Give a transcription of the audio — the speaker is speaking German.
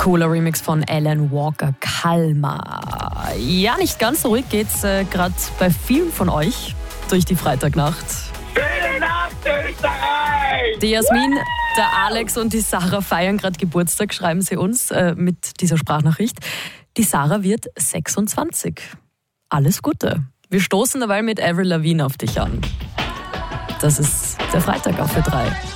Cooler Remix von Alan Walker, Kalmar. Ja, nicht ganz so ruhig geht's gerade bei vielen von euch durch die Freitagnacht. Gute Nacht, Österreich! Die Jasmin, der Alex und die Sarah feiern gerade Geburtstag, schreiben sie uns mit dieser Sprachnachricht. Die Sarah wird 26. Alles Gute. Wir stoßen dabei mit Avril Lavigne auf dich an. Das ist der Freitag auf für 3.